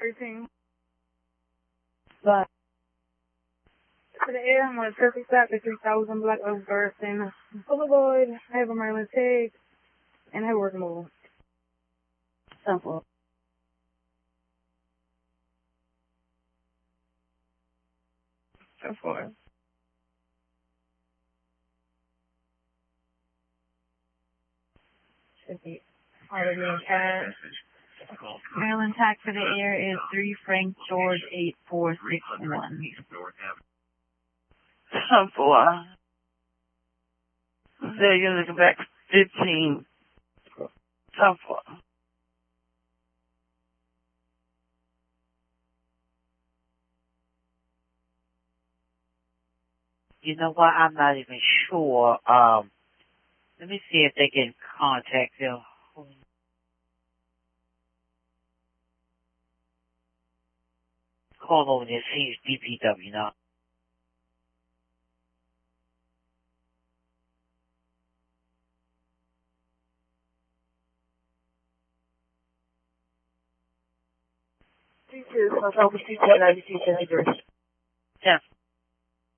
13. But To the air, I'm on a turkey stop at 3000 Black Oak Garrison Boulevard. I have a Maryland tag, and I have work mobile. simple. So far. Should be already in cash. Maryland tag for the air is 3 Frank George 8461. Simple. There you're looking back 15. Simple. You know what? I'm not even sure. Let me see if they can contact them. Call over there, see if DPW now. Teachers, South Teacher, 92, 73. Yeah.